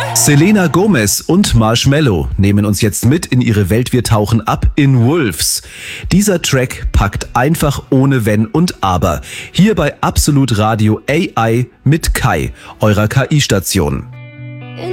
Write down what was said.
Selena Gomez und Marshmello nehmen uns jetzt mit in ihre Welt. Wir tauchen ab in Wolves. Dieser Track packt einfach ohne Wenn und Aber. Hier bei Absolut Radio AI mit Kai, eurer KI-Station.